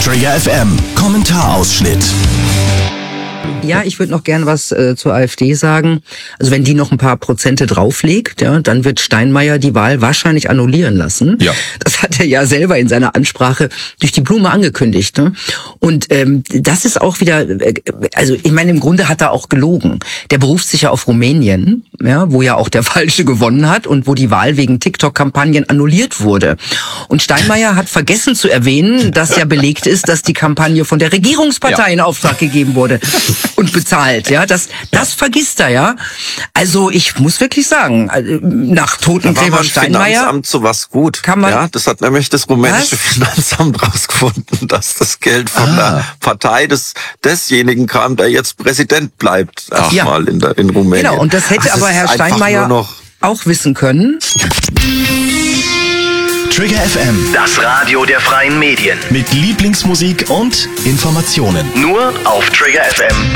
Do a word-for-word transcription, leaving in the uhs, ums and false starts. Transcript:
Trigger F M, Kommentarausschnitt. Ja, ich würde noch gern was äh, zur AfD sagen. Also wenn die noch ein paar Prozente drauflegt, ja, dann wird Steinmeier die Wahl wahrscheinlich annullieren lassen. Ja. Das hat er ja selber in seiner Ansprache durch die Blume angekündigt. Ne? Und ähm, das ist auch wieder, äh, also ich meine, im Grunde hat er auch gelogen. Der beruft sich ja auf Rumänien, ja, wo ja auch der Falsche gewonnen hat und wo die Wahl wegen TikTok-Kampagnen annulliert wurde. Und Steinmeier hat vergessen zu erwähnen, dass ja belegt ist, dass die Kampagne von der Regierungspartei ja. in Auftrag gegeben wurde. Und bezahlt, ja, das, das vergisst er, ja. Also ich muss wirklich sagen, nach Totenkleber Steinmeier Finanzamt so was gut. Kann man, ja, das hat nämlich das rumänische was? Finanzamt rausgefunden, dass das Geld von ah. der Partei des desjenigen kam, der jetzt Präsident bleibt, erstmal ja. in der in Rumänien. Genau, und das hätte Ach, aber das Herr Steinmeier noch auch wissen können. Trigger F M, das Radio der freien Medien. mit Lieblingsmusik und Informationen. Nur auf trigger f m